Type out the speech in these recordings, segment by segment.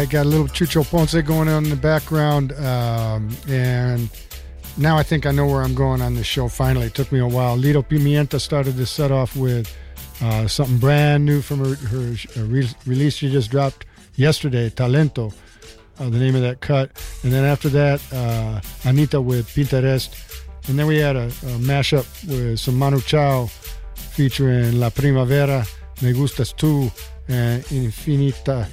I got a little Chucho Ponce going on in the background, and now I think I know where I'm going on this show. Finally, it took me a while. Little Pimienta started this set off with something brand new from her release she just dropped yesterday, Talento, the name of that cut. And then after that, Anita with Pinterest. And then we had a mashup with some Manu Chao featuring La Primavera, Me Gustas Tu, and Infinita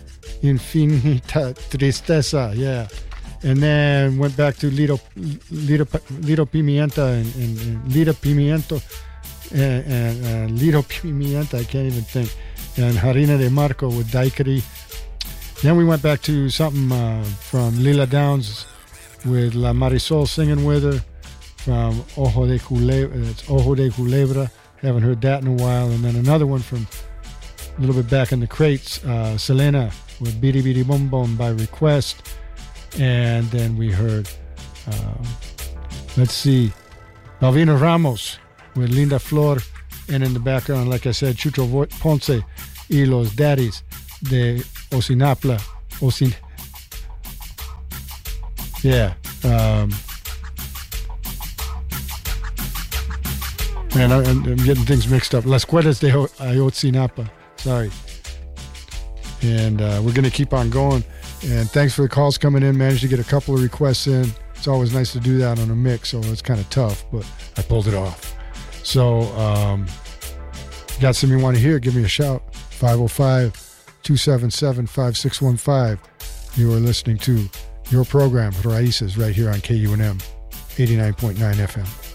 Tristeza, yeah. And then went back to Little Pimienta and Lita Pimiento and Little Pimienta, I can't even think, and Harina de Marco with Daiquiri. Then we went back to something from Lila Downs with La Marisol singing with her from Ojo de Culebra. Haven't heard that in a while. And then another one from a little bit back in the crates, Selena with Bidi Bidi Bom Bom by request. And then we heard, Balvino Ramos with Linda Flor. And in the background, like I said, Chucho Ponce y Los Daddies de Osinapla. Man, I'm getting things mixed up. Las Cuerdas de Ayotzinapa. Sorry. And we're going to keep on going. And thanks for the calls coming in. Managed to get a couple of requests in. It's always nice to do that on a mix, so it's kind of tough, but I pulled it off. So, got something you want to hear, give me a shout. 505-277-5615. You are listening to your program, Raíces, right here on KUNM 89.9 FM.